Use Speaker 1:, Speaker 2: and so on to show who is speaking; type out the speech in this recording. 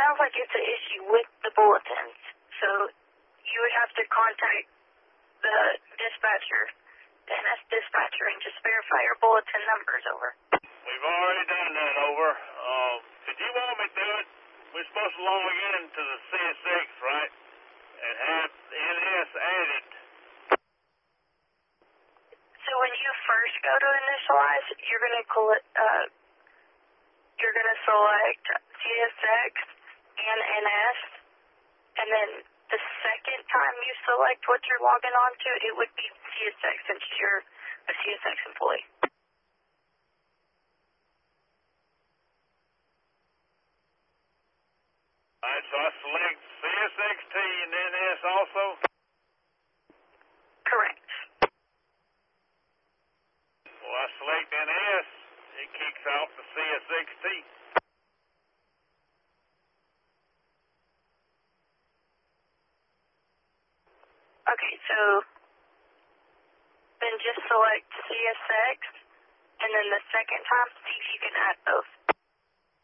Speaker 1: sounds like it's an issue with the bulletins. So you would have to contact the dispatcher, the NS dispatcher, and just verify your bulletin numbers over.
Speaker 2: We've already done that over. Did you want me to do it? We're supposed to log in to the CSX, right? And have NS added.
Speaker 1: So when you first go to initialize, you're gonna select CSX and NS, and then the second time you select what you're logging on to, it would be CSX since you're a CSX employee.
Speaker 2: Alright, so I select CSXT and NS also?
Speaker 1: Correct.
Speaker 2: Well, I select NS, it kicks off the CSXT.
Speaker 1: Okay, so then just select CSX, and then the second time, see if you can add both.